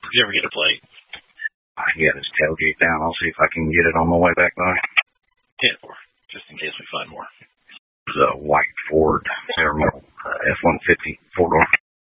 Did you ever get a plate? I got his tailgate down. I'll see if I can get it on the way back by. 10-4, just in case we find more. It was a white Ford F-150 4-door.